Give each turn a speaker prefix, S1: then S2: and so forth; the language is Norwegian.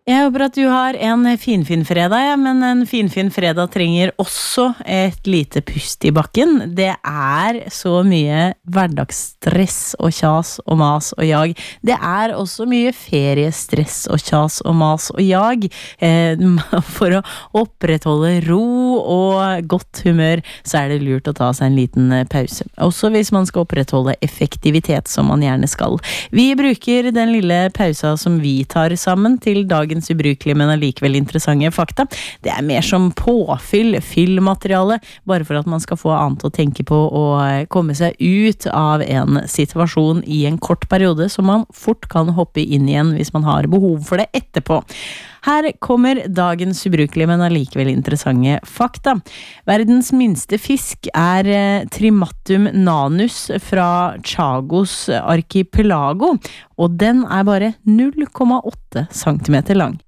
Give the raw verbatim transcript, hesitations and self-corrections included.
S1: Jeg håper at du har en finfin fredag, ja, men en finfin fredag trenger også et lite pust i bakken. Det er så mye hverdagsstress og kjas og mas og jag. Det er også mye feriestress og kjas og mas og jag. Eh, for å opprettholde ro og godt humør, så er det lurt å ta seg en liten pause. Også hvis man skal opprettholde effektivitet, som man gjerne skal. Vi bruker den lille pausa som vi tar sammen til dagens ubrukelige, men allikevel interessante fakta. Det er mer som påfyll, fyllmateriale, bare for at man skal få annet å tenke på og komme seg ut av en situasjon i en kort periode, som man fort kan hoppe inn igjen hvis man har behov for det etterpå. Her kommer dagens ubrukelige, men allikevel interessante fakta. Verdens minste fisk er Trimatum nanus fra Chagos archipelago, og den er bare null komma åtte centimeter lang.